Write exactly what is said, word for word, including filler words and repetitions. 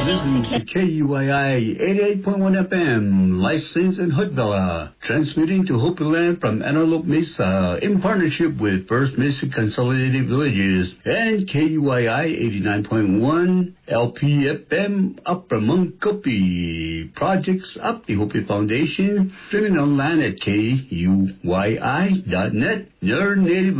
Listen to K U I I eighty-eight point one F M, licensed in Hoodvilla, transmitting to Hopi Land from Antelope Mesa in partnership with First Mesa Consolidated Villages and K U I I eighty-nine point one L P F M Upper Munkopi. Projects up the Hopi Foundation, streaming online at K U Y I dot net. Your native